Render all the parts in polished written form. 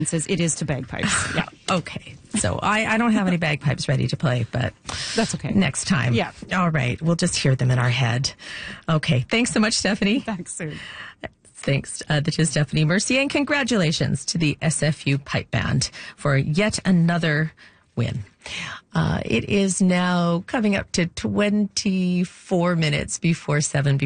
Says it is to bagpipes. Yeah. Okay. So I don't have any bagpipes ready to play, but That's okay. next time. Yeah. All right. We'll just hear them in our head. Okay. Thanks so much, Stephanie. Back soon. Thanks to Stephanie Mercier, and congratulations to the SFU Pipe Band for yet another win. It is now coming up to 24 minutes before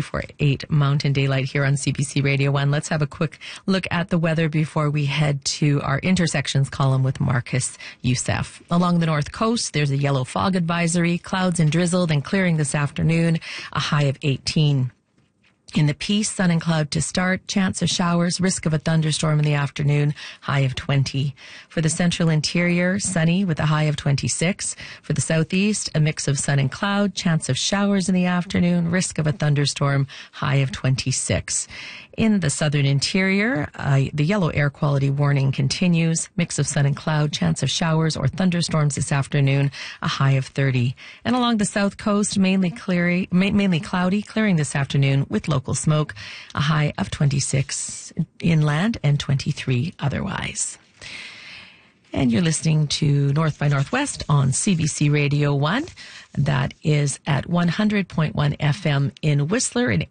8 Mountain Daylight here on CBC Radio 1. Let's have a quick look at the weather before we head to our intersections column with Marcus Youssef. Along the north coast, there's a yellow fog advisory, clouds and drizzle, then clearing this afternoon, a high of 18. In the Peace, sun and cloud to start, chance of showers, risk of a thunderstorm in the afternoon, high of 20. For the central interior, sunny with a high of 26. For the southeast, a mix of sun and cloud, chance of showers in the afternoon, risk of a thunderstorm, high of 26. In the southern interior, the yellow air quality warning continues, mix of sun and cloud, chance of showers or thunderstorms this afternoon, a high of 30. And along the south coast, mainly cloudy, clearing this afternoon with local smoke, a high of 26 inland and 23 otherwise. And you're listening to North by Northwest on CBC Radio 1. That is at 100.1 FM in Whistler and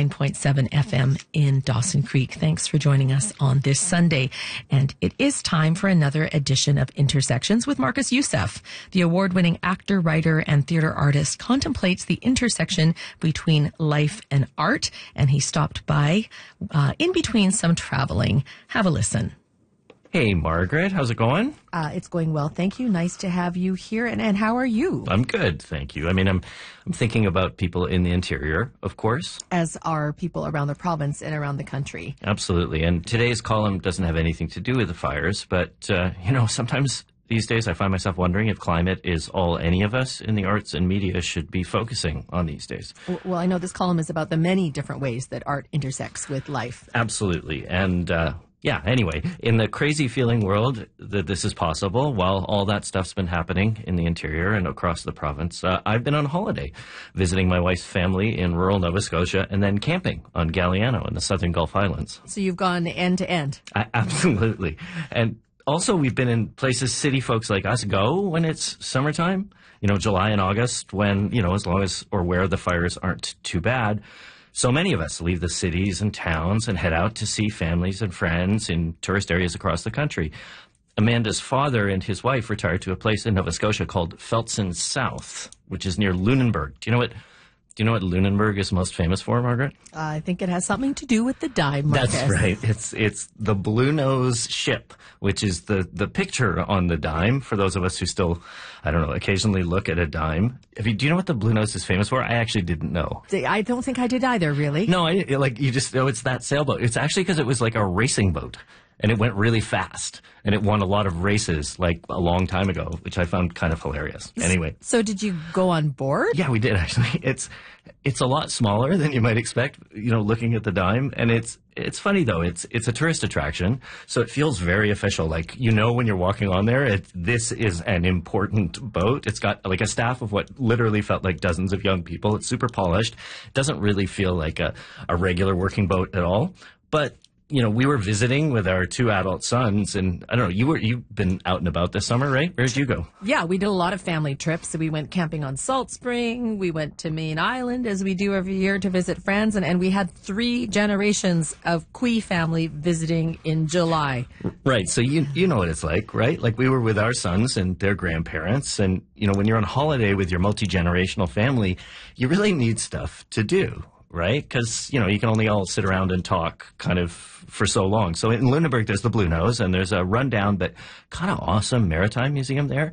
89.7 FM in Dawson Creek. Thanks for joining us on this Sunday. And it is time for another edition of Intersections with Marcus Youssef. The award-winning actor, writer, and theater artist contemplates the intersection between life and art. And he stopped by in between some traveling. Have a listen. Hey, Margaret, how's it going? It's going well, thank you. Nice to have you here. And how are you? I'm good, thank you. I mean, I'm thinking about people in the interior, of course. As are people around the province and around the country. Absolutely. And today's column doesn't have anything to do with the fires, but, sometimes these days I find myself wondering if climate is all any of us in the arts and media should be focusing on these days. Well, I know this column is about the many different ways that art intersects with life. Absolutely. And, anyway, in the crazy feeling world that this is possible, while all that stuff's been happening in the interior and across the province, I've been on holiday, visiting my wife's family in rural Nova Scotia and then camping on Galiano in the southern Gulf Islands. So you've gone end to end. Absolutely. And also we've been in places city folks like us go when it's summertime, July and August when, as long as or where the fires aren't too bad. So many of us leave the cities and towns and head out to see families and friends in tourist areas across the country. Amanda's father and his wife retired to a place in Nova Scotia called Felton South, which is near Lunenburg. Do you know what Lunenburg is most famous for, Margaret? I think it has something to do with the dime, Marcus. That's right. It's the Bluenose ship, which is the picture on the dime for those of us who still, occasionally look at a dime. Do you know what the Bluenose is famous for? I actually didn't know. I don't think I did either, really. No, you just know it's that sailboat. It's actually because it was like a racing boat. And it went really fast, and it won a lot of races, like a long time ago, which I found kind of hilarious. Anyway. So did you go on board? Yeah, we did, actually. It's a lot smaller than you might expect, looking at the dime. And it's funny, though. It's a tourist attraction, so it feels very official. Like, when you're walking on there, this is an important boat. It's got, like, a staff of what literally felt like dozens of young people. It's super polished. It doesn't really feel like a regular working boat at all. But we were visiting with our two adult sons, and I don't know, you've been out and about this summer, right? Where did you go? Yeah, we did a lot of family trips. So we went camping on Salt Spring. We went to Main Island, as we do every year, to visit friends. And we had 3 generations of Quee family visiting in July. Right. So you know what it's like, right? Like, we were with our sons and their grandparents. And, when you're on holiday with your multi-generational family, you really need stuff to do. Right? Because, you can only all sit around and talk kind of for so long. So in Lunenburg, there's the Bluenose, and there's a rundown but kind of awesome maritime museum there,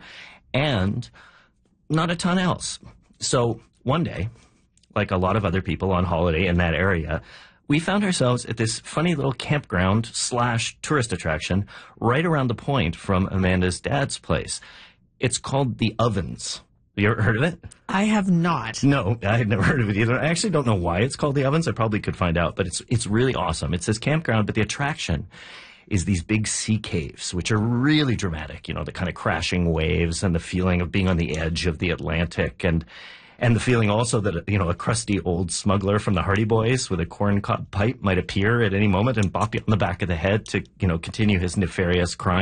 and not a ton else. So one day, like a lot of other people on holiday in that area, we found ourselves at this funny little campground / tourist attraction right around the point from Amanda's dad's place. It's called the Ovens. Have you ever heard of it? I have not. No, I had never heard of it either. I actually don't know why it's called the Ovens. I probably could find out, but it's really awesome. It's this campground, but the attraction is these big sea caves, which are really dramatic. The kind of crashing waves and the feeling of being on the edge of the Atlantic, and the feeling also that, a crusty old smuggler from the Hardy Boys with a corncob pipe might appear at any moment and bop you on the back of the head to, continue his nefarious crime.